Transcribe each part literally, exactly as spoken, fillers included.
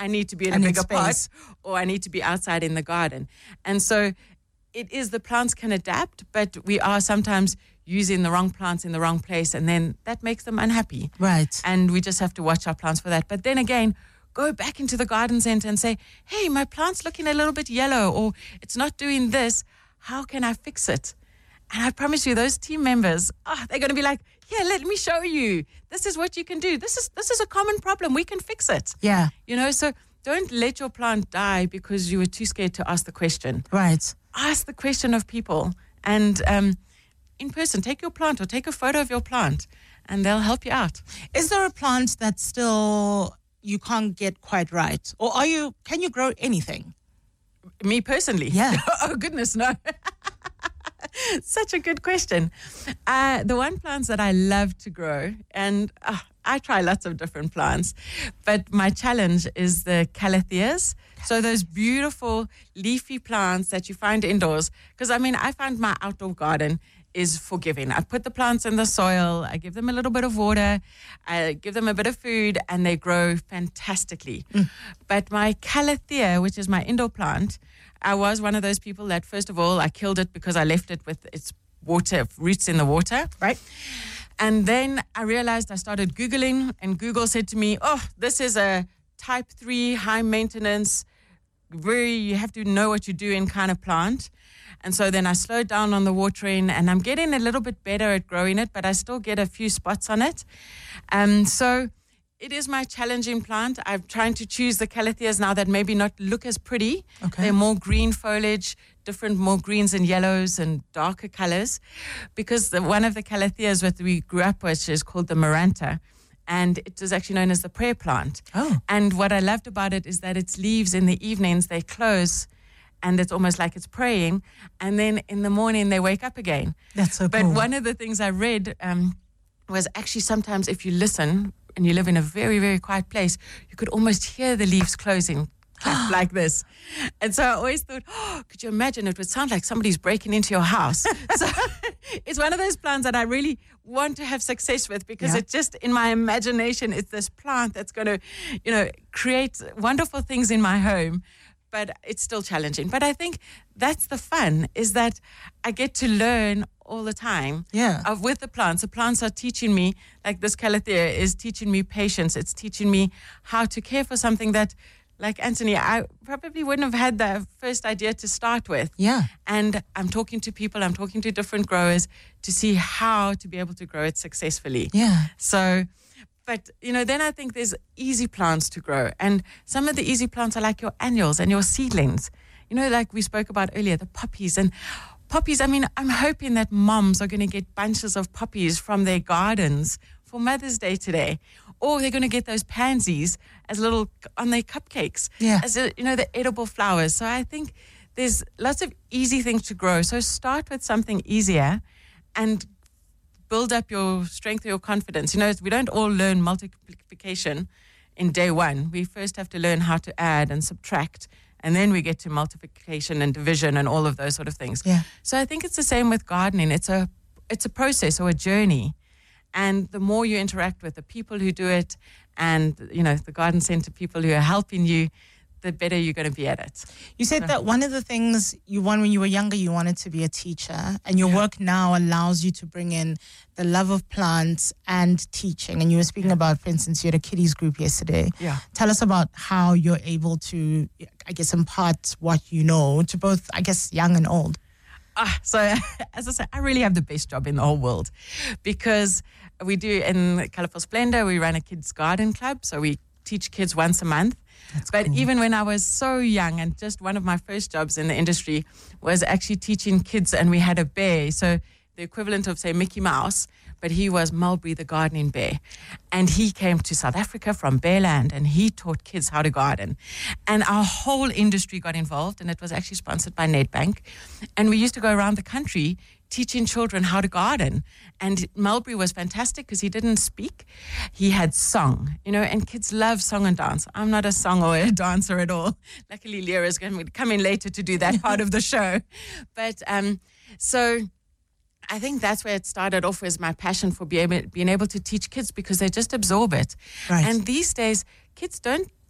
I need to be in I a need bigger space. pot, or I need to be outside in the garden. And so it is, the plants can adapt, but we are sometimes using the wrong plants in the wrong place, and then that makes them unhappy. Right. And we just have to watch our plants for that. But then again, go back into the garden center and say, hey, my plant's looking a little bit yellow, or it's not doing this. How can I fix it? And I promise you, those team members, oh, they're going to be like, yeah, let me show you. This is what you can do. This is this is a common problem. We can fix it. Yeah. You know, so don't let your plant die because you were too scared to ask the question. Right. Ask the question of people. And um, in person, take your plant or take a photo of your plant, and they'll help you out. Is there a plant that still you can't get quite right? Or are you, can you grow anything? Me personally? Yeah. Oh, goodness, no. Such a good question. Uh, the one plants that I love to grow, and uh, I try lots of different plants, but my challenge is the calatheas. So those beautiful leafy plants that you find indoors. Because, I mean, I find my outdoor garden is forgiving. I put the plants in the soil, I give them a little bit of water, I give them a bit of food, and they grow fantastically. Mm. But my calathea, which is my indoor plant, I was one of those people that, first of all, I killed it because I left it with its water, roots in the water. Right. And then I realized, I started Googling, and Google said to me, oh, this is a type three, high maintenance, very, you have to know what you're doing kind of plant. And so then I slowed down on the watering, and I'm getting a little bit better at growing it, but I still get a few spots on it. Um, so it is my challenging plant. I'm trying to choose the calatheas now that maybe not look as pretty. Okay. They're more green foliage, different, more greens and yellows and darker colors. Because the, one of the calatheas that we grew up with is called the Maranta, and it was actually known as the prayer plant. Oh. And what I loved about it is that its leaves in the evenings, they close, and it's almost like it's praying. And then in the morning, they wake up again. That's so but cool. But one of the things I read um, was actually sometimes if you listen and you live in a very, very quiet place, you could almost hear the leaves closing like this. And so I always thought, oh, could you imagine? It would sound like somebody's breaking into your house. So it's one of those plants that I really want to have success with, because yeah. it just, in my imagination, it's this plant that's going to, you know, create wonderful things in my home. But it's still challenging. But I think that's the fun, is that I get to learn all the time. Yeah. Of with the plants. The plants are teaching me, like this calathea is teaching me patience. It's teaching me how to care for something that, like Anthony, I probably wouldn't have had the first idea to start with. Yeah. And I'm talking to people, I'm talking to different growers to see how to be able to grow it successfully. Yeah. So... But, you know, then I think there's easy plants to grow. And some of the easy plants are like your annuals and your seedlings. You know, like we spoke about earlier, the poppies. And poppies, I mean, I'm hoping that moms are going to get bunches of poppies from their gardens for Mother's Day today. Or they're going to get those pansies as little, on their cupcakes. Yeah. As, a, you know, the edible flowers. So I think there's lots of easy things to grow. So start with something easier and build up your strength, your confidence. You know, we don't all learn multiplication in day one. We first have to learn how to add and subtract, and then we get to multiplication and division and all of those sort of things. Yeah. So I think it's the same with gardening. It's a it's a process or a journey. And the more you interact with the people who do it and, you know, the garden center people who are helping you, the better you're going to be at it. You said so. that one of the things you want when you were younger, you wanted to be a teacher, and your yeah. work now allows you to bring in the love of plants and teaching. And you were speaking yeah. about, for instance, you had a kiddies group yesterday. Yeah. Tell us about how you're able to, I guess, impart what you know to both, I guess, young and old. Ah, so, as I said, I really have the best job in the whole world, because we do, in Colourful Splendor, we run a kids garden club. So we teach kids once a month. That's but cool. Even when I was so young, and just one of my first jobs in the industry was actually teaching kids, and we had a bear, so the equivalent of, say, Mickey Mouse, but he was Mulberry the gardening bear. And he came to South Africa from Bearland, and he taught kids how to garden. And our whole industry got involved, and it was actually sponsored by Nedbank. And we used to go around the country teaching children how to garden. And Mulberry was fantastic because he didn't speak. He had song, you know, and kids love song and dance. I'm not a song or a dancer at all. Luckily, Leah is going to come in later to do that part of the show. But um, so I think that's where it started off, was my passion for being able, being able to teach kids, because they just absorb it. Right. And these days, kids don't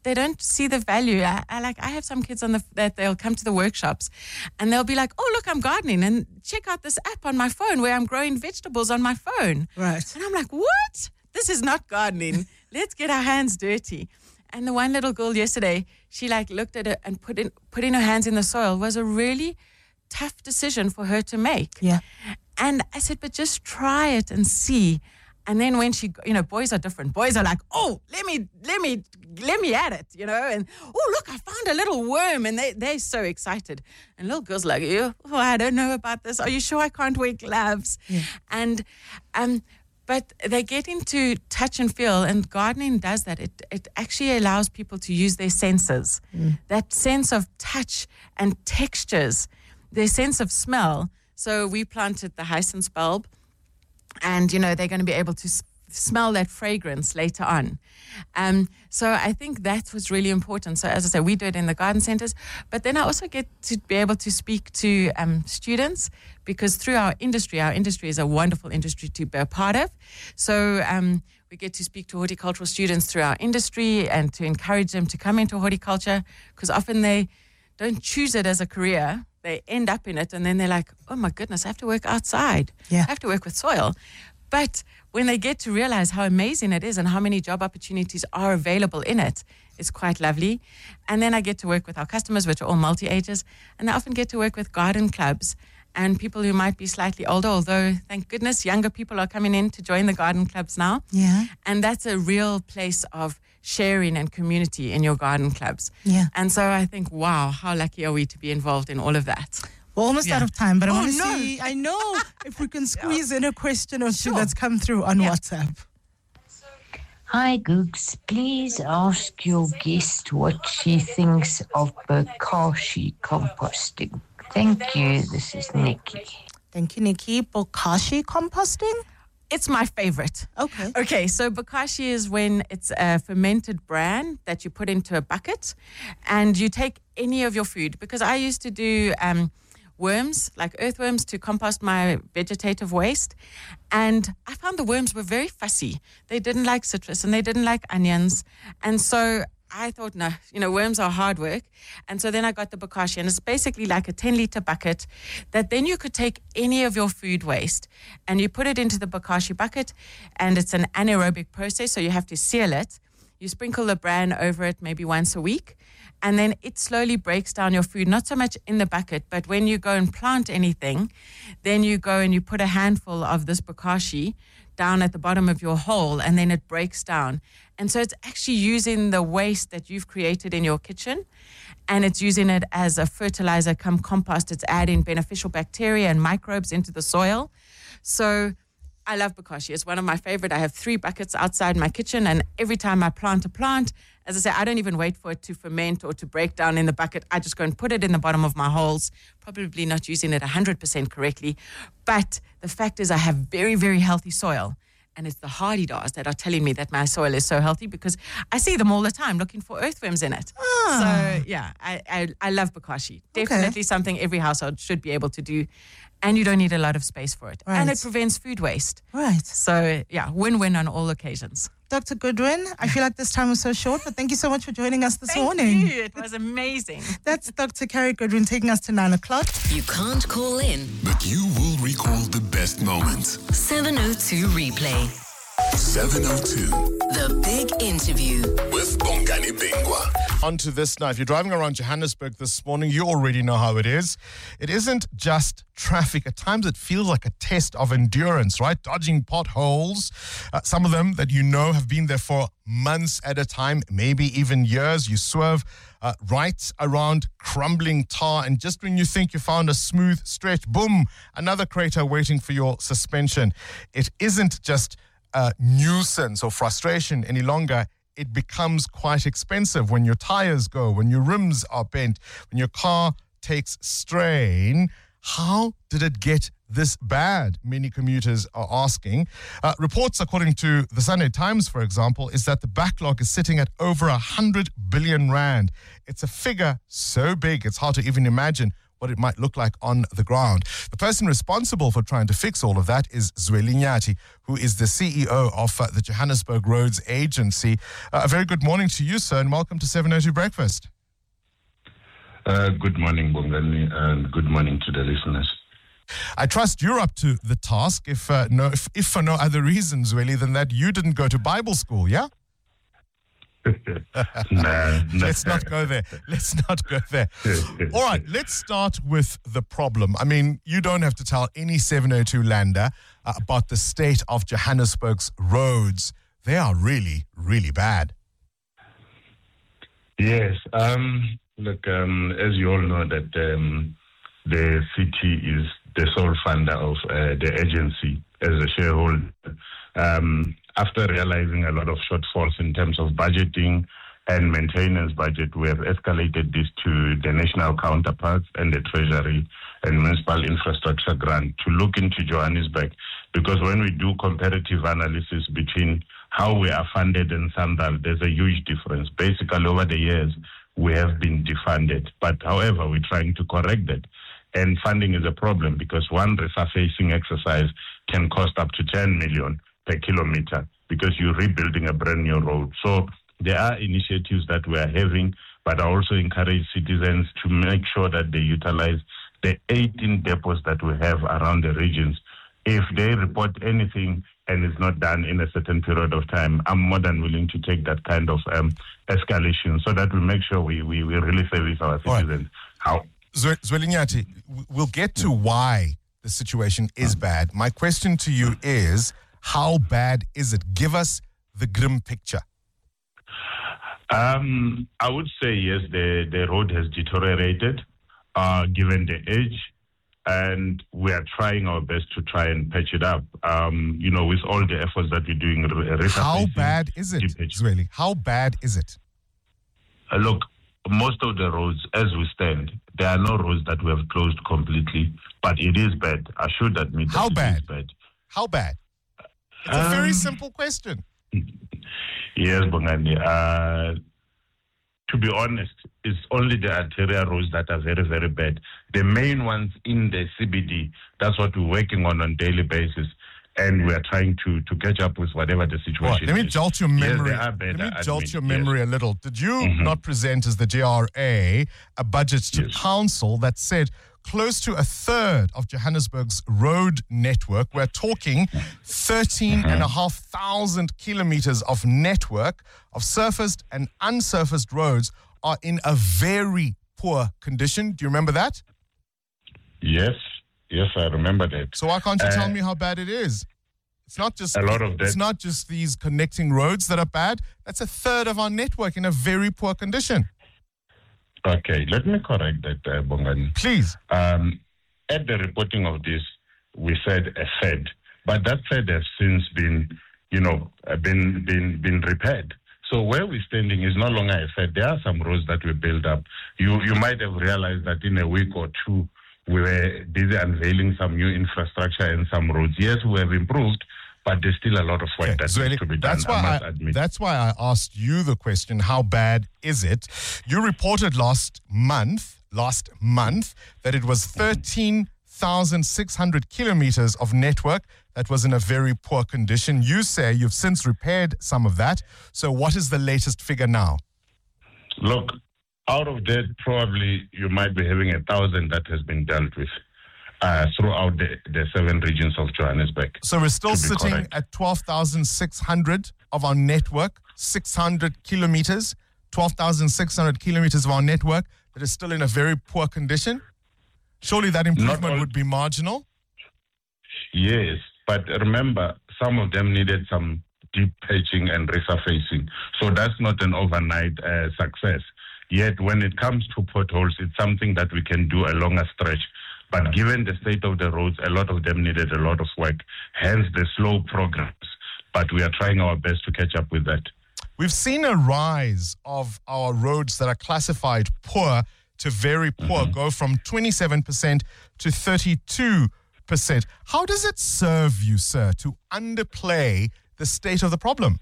they don't see the value. I, I like I have some kids on the that they'll come to the workshops, and they'll be like, "Oh, look, I'm gardening, and check out this app on my phone where I'm growing vegetables on my phone." Right. And I'm like, "What? This is not gardening. Let's get our hands dirty." And the one little girl yesterday, she like looked at it and put in putting her hands in the soil was a really tough decision for her to make. Yeah. And I said, "But just try it and see." And then when she, you know, boys are different. Boys are like, "Oh, let me, let me, let me at it," you know. And, "Oh, look, I found a little worm," and they they're so excited. And little girls like, "Oh, I don't know about this. Are you sure I can't wear gloves?" Yeah. And, um, but they get into touch and feel, and gardening does that. It it actually allows people to use their senses, mm. that sense of touch and textures, their sense of smell. So we planted the hyacinth bulb. And, you know, they're going to be able to s- smell that fragrance later on. Um, so I think that was really important. So as I said, we do it in the garden centers. But then I also get to be able to speak to um, students, because through our industry, our industry is a wonderful industry to be a part of. So um, we get to speak to horticultural students through our industry and to encourage them to come into horticulture, because often they don't choose it as a career. They end up in it, and then they're like, "Oh my goodness, I have to work outside. Yeah. I have to work with soil." But when they get to realize how amazing it is and how many job opportunities are available in it, it's quite lovely. And then I get to work with our customers, which are all multi-ages, and I often get to work with garden clubs and people who might be slightly older, although thank goodness younger people are coming in to join the garden clubs now. Yeah. And that's a real place of sharing and community in your garden clubs. Yeah. And so I think, wow, how lucky are we to be involved in all of that? We're almost Yeah. out of time, but I Oh, want to no. see, I know, if we can squeeze in a question or two Sure. that's come through on Yeah. WhatsApp. Hi, Googs. Please ask your guest what she thinks of bokashi composting. Thank you. This is Nikki. Thank you, Nikki. Bokashi composting? It's my favorite. Okay. Okay, so bokashi is when it's a fermented bran that you put into a bucket, and you take any of your food, because I used to do um, worms, like earthworms, to compost my vegetative waste, and I found the worms were very fussy. They didn't like citrus and they didn't like onions, and so I thought, no, you know, worms are hard work. And so then I got the bokashi, and it's basically like a ten litre bucket that then you could take any of your food waste and you put it into the bokashi bucket, and it's an anaerobic process, so you have to seal it. You sprinkle the bran over it maybe once a week, and then it slowly breaks down your food, not so much in the bucket, but when you go and plant anything, then you go and you put a handful of this bokashi down at the bottom of your hole, and then it breaks down. And so it's actually using the waste that you've created in your kitchen, and it's using it as a fertilizer come compost. It's adding beneficial bacteria and microbes into the soil. So I love bokashi. It's one of my favorite. I have three buckets outside my kitchen, and every time I plant a plant, as I say, I don't even wait for it to ferment or to break down in the bucket. I just go and put it in the bottom of my holes, probably not using it one hundred percent correctly. But the fact is I have very, very healthy soil. And it's the hardy-dars that are telling me that my soil is so healthy, because I see them all the time looking for earthworms in it. Ah. So, yeah, I, I, I love bokashi. Definitely something every household should be able to do. And you don't need a lot of space for it. Right. And it prevents food waste. Right. So, yeah, win-win on all occasions. Doctor Goodwin, I feel like this time was so short, but thank you so much for joining us this Thank morning. you. It was amazing. That's Doctor Carrie Goodwin taking us to nine o'clock. You can't call in. But you will recall the best moments. seven oh two replay. seven oh two The big interview. with Bongani Bingwa. On to this now. If you're driving around Johannesburg this morning, you already know how it is. It isn't just traffic. At times it feels like a test of endurance, right? Dodging potholes. Uh, some of them that you know have been there for months at a time, maybe even years. You swerve uh, right around crumbling tar, and just when you think you found a smooth stretch, boom, another crater waiting for your suspension. It isn't just a nuisance or frustration any longer. It becomes quite expensive when your tires go, when your rims are bent, when your car takes strain. How did it get this bad? Many commuters are asking. Uh, reports, according to the Sunday Times, for example, is that the backlog is sitting at over one hundred billion rand. It's a figure so big, it's hard to even imagine what it might look like on the ground. The person responsible for trying to fix all of that is Zweli Nyathi, who is the C E O of uh, the Johannesburg Roads Agency. Uh, a very good morning to you, sir, and welcome to seven oh two Breakfast. Uh, good morning, Bongani, and good morning to the listeners. I trust you're up to the task, if uh, no, if, if for no other reasons, really, than that you didn't go to Bible school, yeah? nah, Let's not go there. Let's not go there. All right, let's start with the problem. I mean, you don't have to tell any seven oh two lander uh, about the state of Johannesburg's roads. They are really, really bad. Yes. Um, look, um, as you all know, that um, the city is the sole funder of uh, the agency as a shareholder. Um, after realizing a lot of shortfalls in terms of budgeting and maintenance budget, we have escalated this to the national counterparts and the Treasury and Municipal Infrastructure Grant to look into Johannesburg, because when we do comparative analysis between how we are funded in Sandal, there's a huge difference. Basically, over the years, we have been defunded. But however, we're trying to correct that. And funding is a problem because one resurfacing exercise can cost up to ten million per kilometer because you're rebuilding a brand new road. So there are initiatives that we are having, but I also encourage citizens to make sure that they utilize the eighteen depots that we have around the regions. If they report anything and it's not done in a certain period of time, I'm more than willing to take that kind of um, escalation so that we make sure we, we, we really service our citizens. How? Zweli Nyathi, we'll get to why the situation is bad. My question to you is, how bad is it? Give us the grim picture. Um, I would say, yes, the, the road has deteriorated uh, given the age, and we are trying our best to try and patch it up. Um, you know, with all the efforts that we're doing. Re- how bad is it, Zweli? How bad is it? Uh, look, most of the roads, as we stand, there are no roads that we have closed completely, but it is bad. I should admit that How it bad? is bad. How bad? It's a Um, very simple question. Yes, Bongani. Uh, to be honest, it's only the arterial roads that are very, very bad. The main ones in the C B D, that's what we're working on on a daily basis. And we are trying to, to catch up with whatever the situation Right, let me is. jolt your Yes, memory. they are bad, let me I jolt admit, your yes. memory a little. Did you Mhm. not present as the J R A a budget to Yes. council that said close to a third of Johannesburg's road network, we're talking thirteen and a half thousand kilometers of network of surfaced and unsurfaced roads are in a very poor condition? Do you remember that? Yes, yes, I remember that. So why can't you Uh, tell me how bad it is? It's not just A lot of It's that- not just these connecting roads that are bad. That's a third of our network in a very poor condition. Okay, let me correct that, uh, Bongani. Please. Um, at the reporting of this, we said a third, but that third has since been, you know, uh, been been been repaired. So where we're standing is no longer a third. There are some roads that we built up. You you might have realized that in a week or two, we were busy unveiling some new infrastructure and some roads. Yes, we have improved, but there's still a lot of work Okay, that Zweli, needs to be done, that's why I must I, admit. that's why I asked you the question, how bad is it? You reported last month, last month, that it was thirteen thousand six hundred kilometers of network that was in a very poor condition. You say you've since repaired some of that. So what is the latest figure now? Look, out of that, probably you might be having a thousand that has been dealt with uh, throughout the, the seven regions of Johannesburg. So we're still To be sitting correct. at twelve thousand six hundred of our network, six hundred kilometers, twelve thousand six hundred kilometers of our network that is still in a very poor condition. Surely that improvement all- would be marginal. Yes, but remember, some of them needed some deep patching and resurfacing. So that's not an overnight uh, success. Yet when it comes to potholes, it's something that we can do a longer stretch. But given the state of the roads, a lot of them needed a lot of work, hence the slow progress. But we are trying our best to catch up with that. We've seen a rise of our roads that are classified poor to very poor go from twenty-seven percent to thirty-two percent. How does it serve you, sir, to underplay the state of the problem?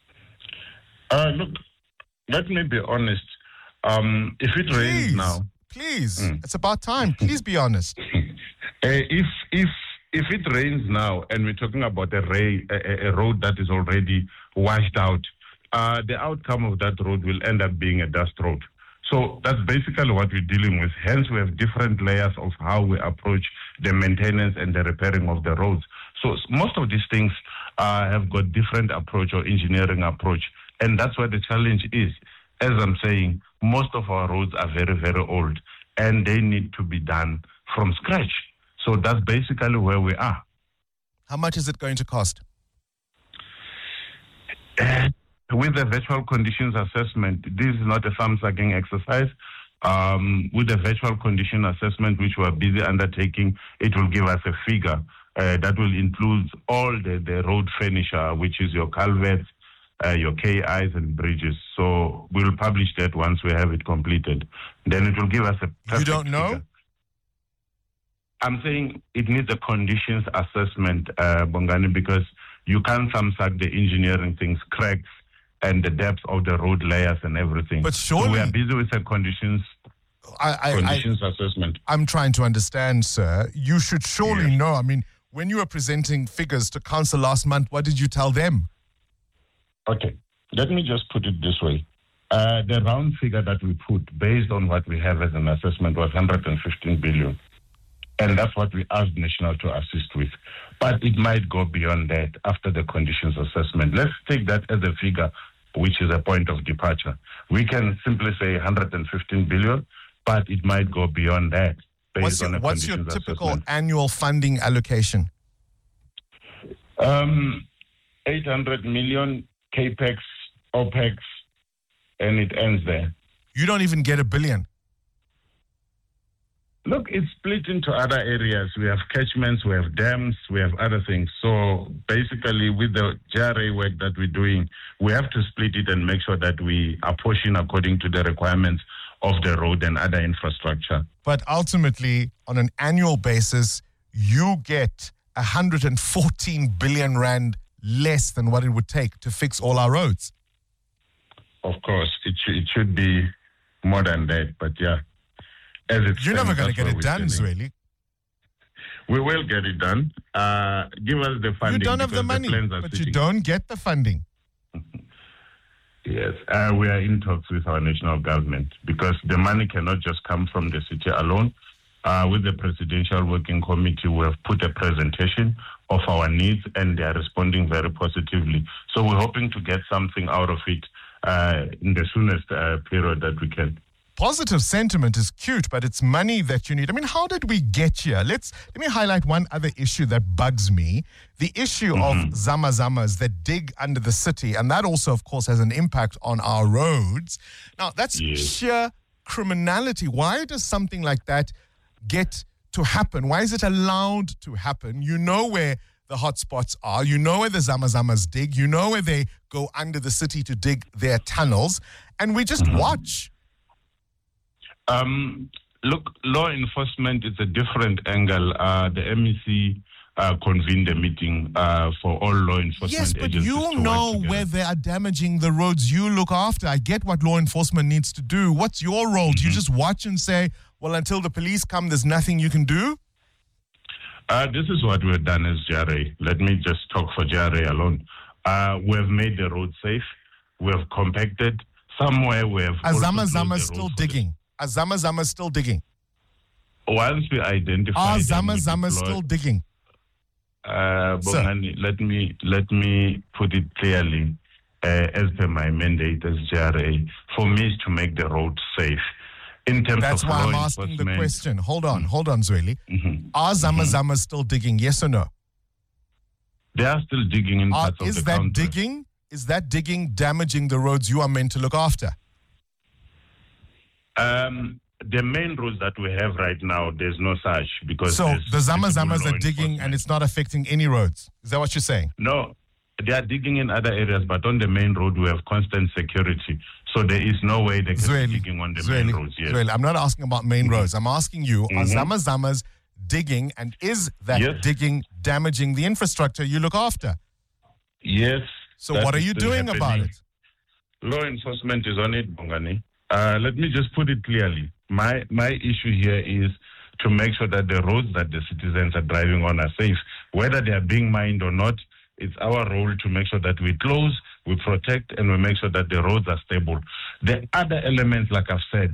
Uh, look, let me be honest. Um, if it rains Please, now, Please, Mm. it's about time. Please be honest. Uh, if if if it rains now and we're talking about a, ray, a, a road that is already washed out, uh, the outcome of that road will end up being a dust road. So that's basically what we're dealing with. Hence, we have different layers of how we approach the maintenance and the repairing of the roads. So most of these things uh, have got different approach or engineering approach. And that's where the challenge is. As I'm saying, most of our roads are very, very old and they need to be done from scratch. So that's basically where we are. How much is it going to cost? Uh, with the virtual conditions assessment, this is not a thumb-sucking exercise. Um, with the virtual condition assessment, which we are busy undertaking, it will give us a figure uh, that will include all the, the road furniture, which is your culverts, uh, your K Is and bridges. So we'll publish that once we have it completed. Then it will give us a perfect You don't know? figure. I'm saying it needs a conditions assessment, uh, Bongani, because you can't thumb-suck the engineering things, cracks, and the depth of the road layers and everything. But so surely- we are busy with the conditions I, I, conditions assessment. I, I'm trying to understand, sir. You should surely Yes. know. I mean, when you were presenting figures to council last month, what did you tell them? Okay, let me just put it this way. Uh, the round figure that we put, based on what we have as an assessment, was one hundred fifteen billion. And that's what we asked National to assist with. But it might go beyond that after the conditions assessment. Let's take that as a figure, which is a point of departure. We can simply say one hundred fifteen billion, but it might go beyond that based What's your, on a what's your conditions typical assessment. annual funding allocation? Um, eight hundred million, CAPEX, OPEX, and it ends there. You don't even get a billion. Look, it's split into other areas. We have catchments, we have dams, we have other things. So basically, with the J R A work that we're doing, we have to split it and make sure that we apportion according to the requirements of the road and other infrastructure. But ultimately, on an annual basis, you get one hundred fourteen billion rand less than what it would take to fix all our roads. Of course, it, sh- it should be more than that, but yeah. As it You're never stands, going to that's get where it we're done, standing. Zweli. We will get it done. Uh, give us the funding. You don't have the because money, plans are but you sitting. don't get the funding. Yes, uh, we are in talks with our national government because the money cannot just come from the city alone. Uh, with the Presidential Working Committee, we have put a presentation of our needs and they are responding very positively. So we're hoping to get something out of it uh, in the soonest uh, period that we can. Positive sentiment is cute, but it's money that you need. I mean, how did we get here? Let's let me highlight one other issue that bugs me. The issue Mm-hmm. of Zama Zamas that dig under the city, and that also, of course, has an impact on our roads. Now, that's Yes. sheer criminality. Why does something like that get to happen? Why is it allowed to happen? You know where the hotspots are. You know where the Zama Zamas dig. You know where they go under the city to dig their tunnels. And we just Mm-hmm. watch. Um, look, law enforcement is a different angle. Uh, the M E C uh, convened a meeting uh, for all law enforcement Yes, but agencies you to work know together. where they are damaging the roads you look after. I get what law enforcement needs to do. What's your role? Do you Mm-hmm. just watch and say, well, until the police come, there's nothing you can do? Uh, this is what we've done as J R A. Let me just talk for J R A alone. Uh, we have made the road safe. We have compacted. Somewhere we have also Azama closed Zama the is still road for the- digging. Azama Zama is still digging. Once we identify Are them, Zama we Zama deploy- still digging? Uh, Sir. Bongani, let me let me put it clearly. Uh, as per my mandate as J R A, for me is to make the road safe. In terms That's of why law I'm asking the enforcement- question. Hold on, hold on, Zweli. Mhm. Are Zama Zama still digging? Yes or no? They are still digging in Are, parts of is the that country. digging? Is that digging damaging the roads you are meant to look after? Um, the main roads that we have right now, there's no such because So there's the Zama visible Zamas law are digging and enforcement. it's not affecting any roads. Is that what you're saying? No, they are digging in other areas, but on the main road we have constant security. So there is no way they can Zweli, be digging on the Zweli, main roads. Yes. Zweli, I'm not asking about main roads. I'm asking you, are Mhm. Zama Zamas digging and is that Yes. digging damaging the infrastructure you look after? Yes. So that what are is you still doing about happening. it? Law enforcement is on it, Bongani. Uh, let me just put it clearly. my my issue here is to make sure that the roads that the citizens are driving on are safe, whether they are being mined or not. It's our role to make sure that we close, we protect, and we make sure that the roads are stable. The other elements, like I've said,